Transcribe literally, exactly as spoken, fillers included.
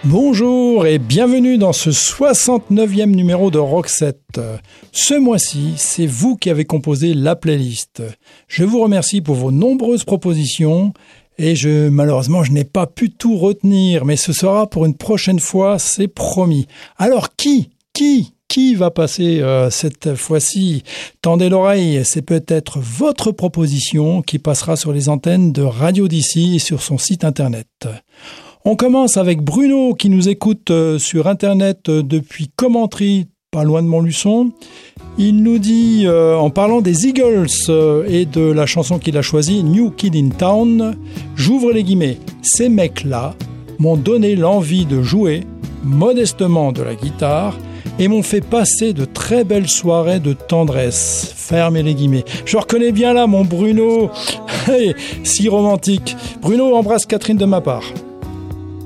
Bonjour et bienvenue dans ce soixante-neuvième numéro de Roxette. Ce mois-ci, c'est vous qui avez composé la playlist. Je vous remercie pour vos nombreuses propositions et je, malheureusement, je n'ai pas pu tout retenir, mais ce sera pour une prochaine fois, c'est promis. Alors qui, qui, qui va passer euh, cette fois-ci? Tendez l'oreille, c'est peut-être votre proposition qui passera sur les antennes de Radio d'ici et sur son site internet. On commence avec Bruno qui nous écoute sur Internet depuis Commentry, pas loin de Montluçon. Il nous dit, euh, en parlant des Eagles euh, et de la chanson qu'il a choisie, New Kid in Town, j'ouvre les guillemets, ces mecs-là m'ont donné l'envie de jouer modestement de la guitare et m'ont fait passer de très belles soirées de tendresse. Fermez les guillemets. Je reconnais bien là mon Bruno, si romantique. Bruno, embrasse Catherine de ma part.